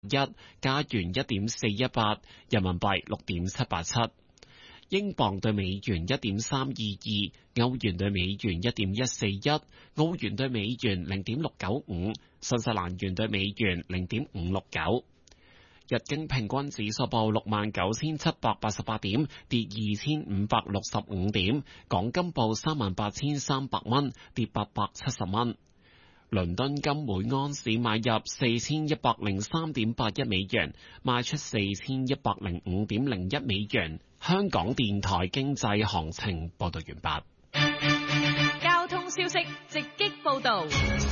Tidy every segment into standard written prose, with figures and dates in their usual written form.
1，加元1.418，人民幣6.787。英鎊對美元1.322，歐元對美元1.141，澳元對美元0.695，新西蘭元對美元0.569。日經平均指數報69,788點，跌2,565點。港金報38,300蚊，跌870蚊。倫敦金每盎司買入4103.81美元，賣出4105.01美元。香港電台經濟行情報道完畢。交通消息直擊報道。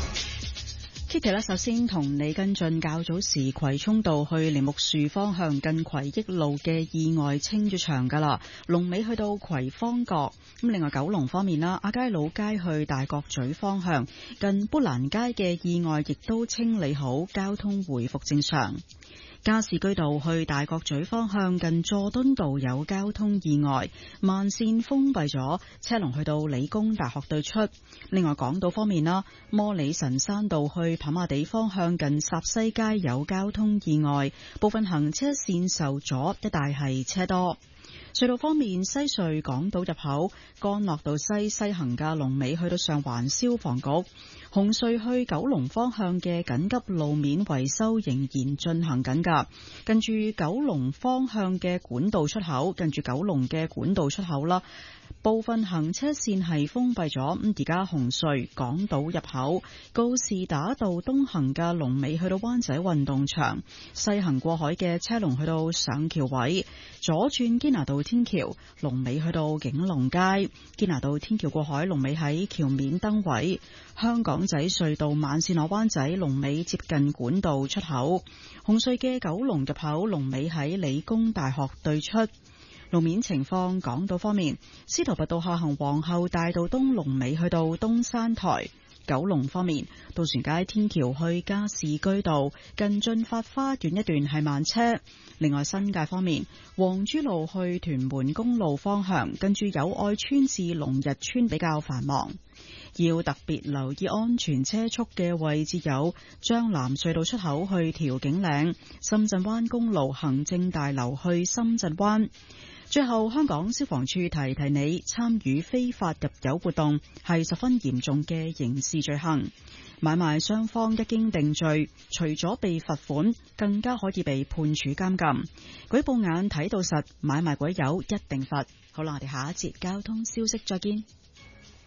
Kitty 咧，首先同你跟進較早時葵涌道去梨木樹方向近葵益路嘅意外清咗場噶啦，龍尾去到葵芳閣。咁另外九龍方面啦，亞皆老街去大角咀方向近砵蘭街嘅意外亦都清理好，交通回復正常。加士居道去大角咀方向近佐敦道有交通意外，慢線封閉咗，車龍去到理工大學對出。另外港島方面啦，摩理臣山道去跑馬地方向近霎西街有交通意外，部分行車線受阻，一帶係車多。隧道方面，西隧港島入口干諾道西行嘅龍尾去到上環消防局，紅隧去九龍方向嘅緊急路面維修仍然進行緊㗎，近住九龍方向嘅管道出口，啦，部分行車線係封閉咗。咁而家紅隧港島入口告士打道東行嘅龍尾去到灣仔運動場，西行過海嘅車龍去到上橋位，左轉堅拿道天橋龍尾去到景隆街，堅拿道天橋過海龍尾喺橋面燈位，香港仔隧道慢線落灣仔龍尾接近管道出口，紅隧嘅九龍入口龍尾喺理工大學對出。路面情況，港島方面，司徒拔道下行皇后大道東龍尾去到東山台。九龍方面，渡船街天橋去加士居道近駿發花園一段係慢車。另外新界方面，黃珠路去屯門公路方向近住友愛村至龍日村比較繁忙，要特別留意安全車速嘅位置有將藍隧道出口去調景嶺、深圳灣公路行政大樓去深圳灣。最後，香港消防處提提你，參與非法入油活動係十分嚴重嘅刑事罪行。買賣雙方一經定罪，除咗被罰款，更加可以被判處監禁。舉報眼睇到實，買賣鬼友一定罰。好啦，我哋下一節交通消息再見。